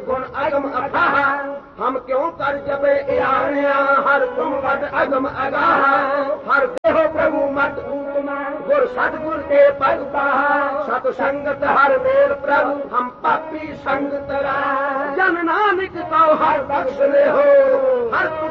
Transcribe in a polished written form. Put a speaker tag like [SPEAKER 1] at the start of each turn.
[SPEAKER 1] गुण अगम अथाह हम क्यों कर जबे इरानिया हर तुम वद अगम अगाह हर देहो प्रभु मत गुर सतगुर के भगता सत संगत हर मेल प्रभु हम पापी संगत जन नानक को हर बख्श ले हो हर